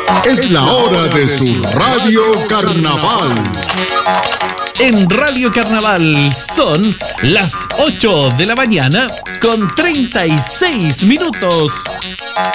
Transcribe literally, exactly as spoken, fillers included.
Es la hora de su Radio Carnaval. En Radio Carnaval son las ocho de la mañana con treinta y seis minutos.